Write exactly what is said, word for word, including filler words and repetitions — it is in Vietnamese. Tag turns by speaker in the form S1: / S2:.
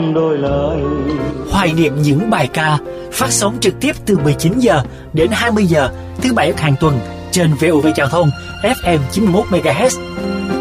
S1: đôi lời.
S2: Hoài niệm những bài ca phát sóng trực tiếp từ mười chín giờ đến hai mươi giờ thứ bảy hàng tuần trên vê o vê Giao thông ép em chín mươi mốt mê ga héc.